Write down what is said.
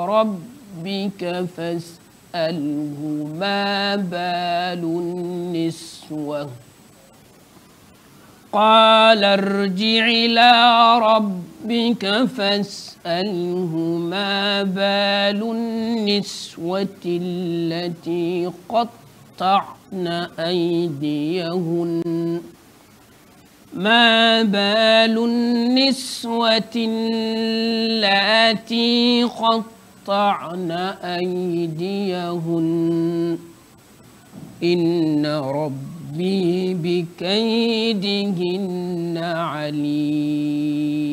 ربك فاسأله ما بال النسوة قال ارجع إلى ربك فاسأله ما بال النسوة التي قطعن أيديهن ما بال النسوة اللاتي قطعن أيديهن إن ربي بكيدهن عليم.